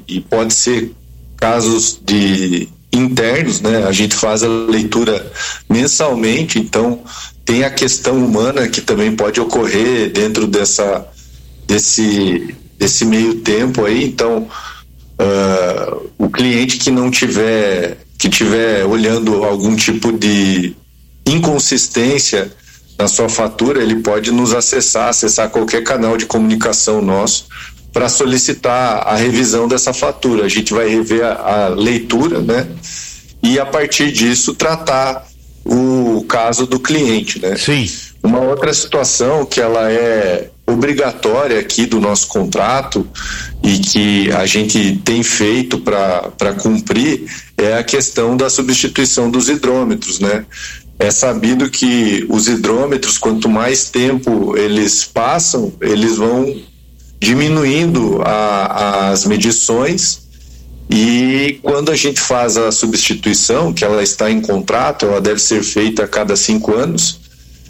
e pode ser casos de internos, né? A gente faz a leitura mensalmente, então tem a questão humana que também pode ocorrer dentro desse meio tempo aí. Então o cliente que não tiver olhando algum tipo de inconsistência na sua fatura, ele pode nos acessar qualquer canal de comunicação nosso para solicitar a revisão dessa fatura. A gente vai rever a leitura, né? E a partir disso tratar o caso do cliente, né? Sim. Uma outra situação que ela é obrigatória aqui do nosso contrato e que a gente tem feito para cumprir é a questão da substituição dos hidrômetros, né? É sabido que os hidrômetros, quanto mais tempo eles passam, eles vão diminuindo as medições, e quando a gente faz a substituição, que ela está em contrato, ela deve ser feita a cada 5 anos,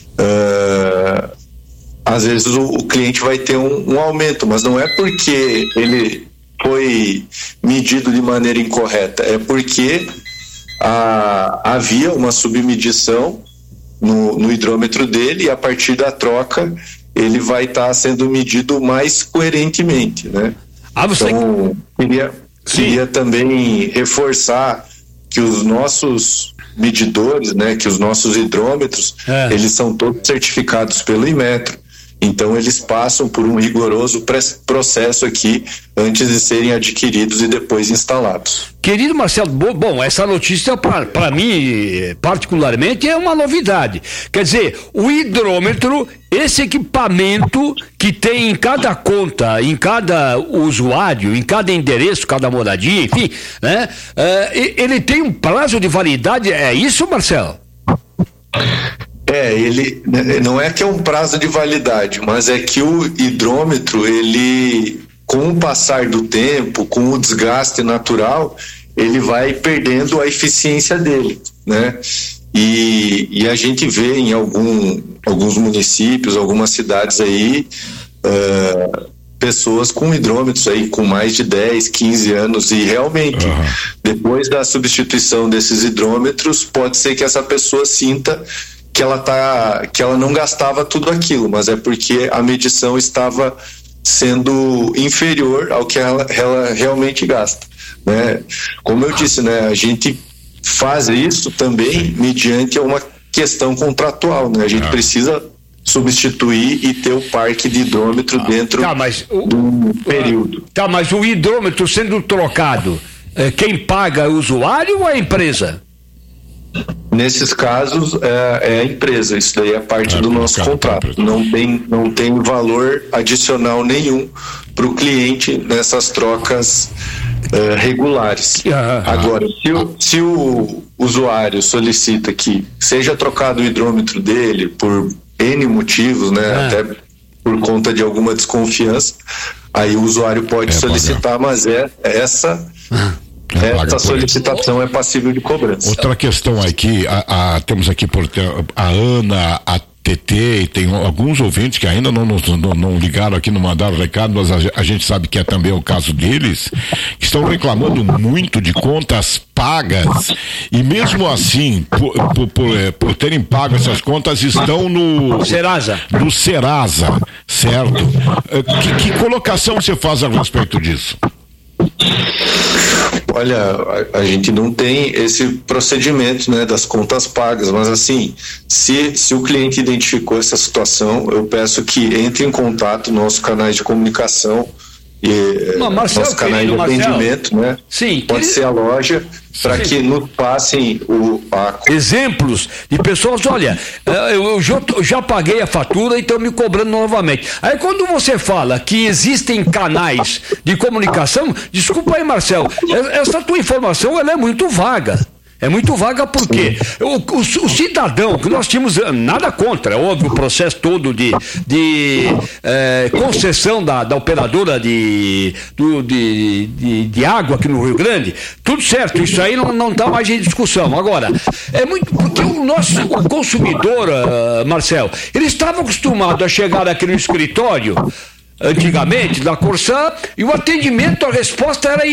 às vezes o cliente vai ter um aumento, mas não é porque ele foi medido de maneira incorreta, é porque havia uma submedição no hidrômetro dele, e a partir da troca ele vai estar sendo medido mais coerentemente, né? Então, queria também reforçar que os nossos medidores, né, que os nossos hidrômetros, eles são todos certificados pelo Inmetro. Então eles passam por um rigoroso processo aqui antes de serem adquiridos e depois instalados. Querido Marcelo, bom, essa notícia para mim particularmente é uma novidade. Quer dizer, o hidrômetro, esse equipamento que tem em cada conta, em cada usuário, em cada endereço, cada moradia, enfim, né? Ele tem um prazo de validade, é isso, Marcelo? Ele não é que é um prazo de validade, mas é que o hidrômetro, ele, com o passar do tempo, com o desgaste natural, ele vai perdendo a eficiência dele, né? E a gente vê em alguns municípios, algumas cidades aí, pessoas com hidrômetros aí com mais de 10, 15 anos, e realmente, depois da substituição desses hidrômetros, pode ser que essa pessoa sinta que ela não gastava tudo aquilo, mas é porque a medição estava sendo inferior ao que ela realmente gasta, né? Como eu disse, né, a gente faz isso também mediante uma questão contratual, né? A gente precisa substituir e ter o parque de hidrômetro dentro do período. Mas o hidrômetro sendo trocado, quem paga é o usuário ou a empresa? Nesses casos é a empresa, isso daí é parte do nosso contrato, não tem valor adicional nenhum para o cliente nessas trocas regulares. Agora, se o usuário solicita que seja trocado o hidrômetro dele por N motivos, né, até por conta de alguma desconfiança, aí o usuário pode solicitar, mas essa solicitação é passível de cobrança. Outra questão aqui, temos aqui a Ana, a TT, e tem alguns ouvintes que ainda não ligaram aqui, não mandaram recado, mas a gente sabe que é também o caso deles, que estão reclamando muito de contas pagas, e mesmo assim, por terem pago essas contas, estão no Serasa, certo? Que colocação você faz a respeito disso? Olha, a gente não tem esse procedimento, né, das contas pagas, mas assim, se o cliente identificou essa situação, eu peço que entre em contato nosso canais de comunicação e nosso canal de atendimento, né? Sim, pode ser a loja, para que nos passem exemplos de pessoas. Olha, eu já paguei a fatura e estão me cobrando novamente. Aí quando você fala que existem canais de comunicação, desculpa aí, Marcelo, essa tua informação ela é muito vaga. É muito vaga porque o cidadão, que nós tínhamos nada contra, houve o processo todo de concessão da operadora de água aqui no Rio Grande, tudo certo, isso aí não está mais em discussão. Agora, é muito porque o consumidor, Marcelo, ele estava acostumado a chegar aqui no escritório, antigamente, da Corsã, e o atendimento, a resposta era